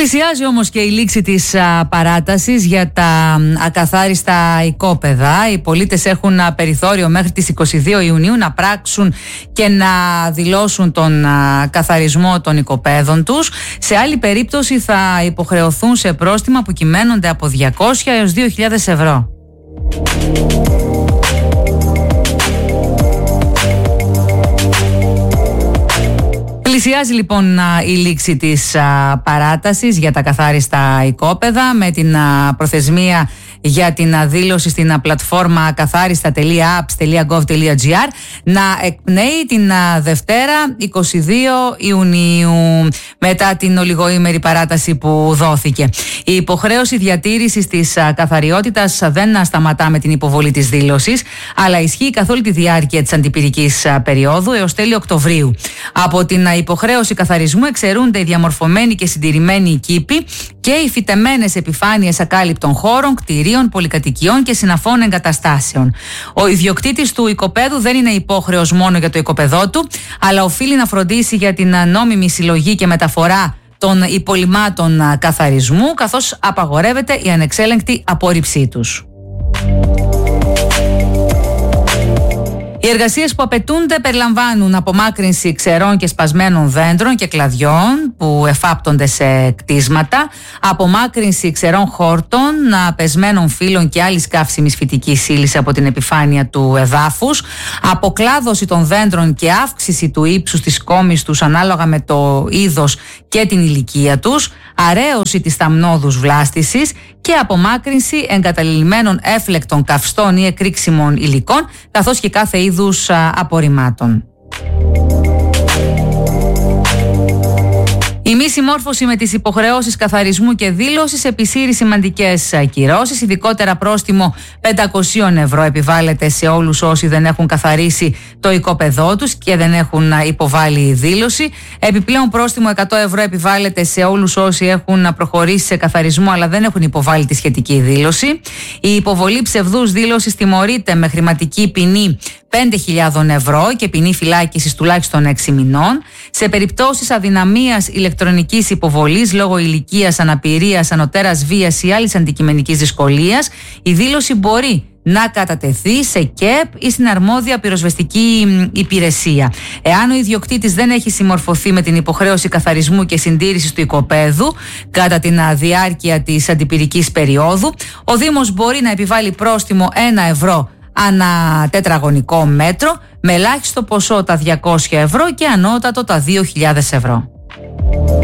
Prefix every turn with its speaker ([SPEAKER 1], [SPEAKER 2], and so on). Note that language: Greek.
[SPEAKER 1] Πλησιάζει όμως και η λήξη της παράτασης για τα ακαθάριστα οικόπεδα. Οι πολίτες έχουν περιθώριο μέχρι τις 22 Ιουνίου να πράξουν και να δηλώσουν τον καθαρισμό των οικοπέδων τους. Σε άλλη περίπτωση θα υποχρεωθούν σε πρόστιμα που κυμαίνονται από 200 έως 2.000 ευρώ. Πλησιάζει λοιπόν η λήξη της παράτασης για τα καθάριστα οικόπεδα με την προθεσμία για την δήλωση στην πλατφόρμα καθάριστα.apps.gov.gr να εκπνέει την Δευτέρα 22 Ιουνίου μετά την ολιγοήμερη παράταση που δόθηκε. Η υποχρέωση διατήρησης της καθαριότητας δεν σταματά με την υποβολή της δήλωσης, αλλά ισχύει καθ' όλη τη διάρκεια της αντιπυρικής περίοδου έως τέλη Οκτωβρίου. Από την υποχρέωση καθαρισμού εξαιρούνται οι διαμορφωμένοι και συντηρημένοι κήποι και οι φυτεμένες επιφάνειες ακάλυπτων χώρων, κτηρίων, πολυκατοικιών και συναφών εγκαταστάσεων. Ο ιδιοκτήτης του οικοπέδου δεν είναι υπόχρεος μόνο για το οικοπεδό του, αλλά οφείλει να φροντίσει για την νόμιμη συλλογή και μεταφορά των υπολειμμάτων καθαρισμού, καθώς απαγορεύεται η ανεξέλεγκτη απόρριψή τους. Οι εργασίες που απαιτούνται περιλαμβάνουν απομάκρυνση ξερών και σπασμένων δέντρων και κλαδιών που εφάπτονται σε κτίσματα, απομάκρυνση ξερών χόρτων, πεσμένων φύλων και άλλης καύσιμης φυτικής ύλης από την επιφάνεια του εδάφους, αποκλάδωση των δέντρων και αύξηση του ύψους της κόμης τους ανάλογα με το είδος και την ηλικία τους, αρέωση της θαμνόδους βλάστησης και απομάκρυνση εγκαταλειμμένων έφλεκτων καυστών ή εκρήξιμων υλικών, καθώς και κάθε είδους απορριμμάτων. Η μη συμμόρφωση με τις υποχρεώσεις καθαρισμού και δήλωσης επισύρει σημαντικές κυρώσεις. Ειδικότερα πρόστιμο 500 ευρώ επιβάλλεται σε όλους όσοι δεν έχουν καθαρίσει το οικόπεδό τους και δεν έχουν υποβάλει δήλωση. Επιπλέον πρόστιμο 100 ευρώ επιβάλλεται σε όλους όσοι έχουν προχωρήσει σε καθαρισμό αλλά δεν έχουν υποβάλει τη σχετική δήλωση. Η υποβολή ψευδούς δήλωσης τιμωρείται με χρηματική ποινή 5.000 ευρώ και ποινή φυλάκισης τουλάχιστον 6 μηνών. Σε περιπτώσεις αδυναμίας ηλεκτρονικής υποβολής λόγω ηλικίας, αναπηρίας, ανωτέρας βίας ή άλλης αντικειμενικής δυσκολίας, η δήλωση μπορεί να κατατεθεί σε ΚΕΠ ή στην αρμόδια πυροσβεστική υπηρεσία. Εάν ο ιδιοκτήτης δεν έχει συμμορφωθεί με την υποχρέωση καθαρισμού και συντήρησης του οικοπέδου κατά τη διάρκεια της αντιπυρικής περίοδου, ο Δήμος μπορεί να επιβάλλει πρόστιμο 1 ευρώ ανά τετραγωνικό μέτρο, με ελάχιστο ποσό τα 200 ευρώ και ανώτατο τα 2.000 ευρώ.